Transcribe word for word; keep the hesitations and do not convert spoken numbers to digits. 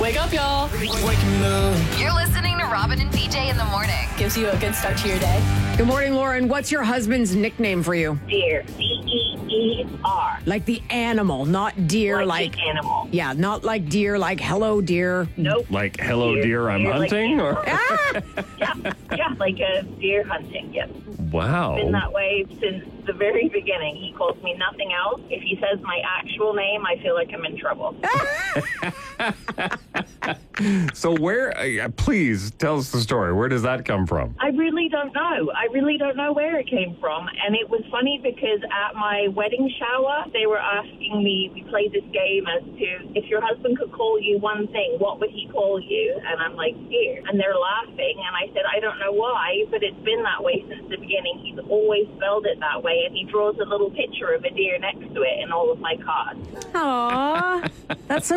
Wake up, y'all. You're listening to Robin and B J in the morning. Gives you a good start to your day. Good morning, Lauren. What's your husband's nickname for you? Deer. D E E R. Like the animal, not deer. Like, Like, the animal. yeah, not like deer. Like hello, deer. Nope. Like, hello, Deer. deer, I'm Deer, like hunting? deer. Or Ah! Yeah, yeah, like a deer hunting. Yep. Wow. Been that way since the very beginning. He calls me nothing else. If he says my actual name, I feel like I'm in trouble. So where, uh, please tell us the story. Where does that come from? I really don't know. I really don't know where it came from. And it was funny because at my wedding shower, they were asking me, we played this game as to if your husband could call you one thing, what would he call you? And I'm like, dear. And they're laughing. And I said, I don't know why, but it's been that way since the beginning. He's always spelled it that way. And he draws a little picture of a deer next to it in all of my cards. Aw, that's so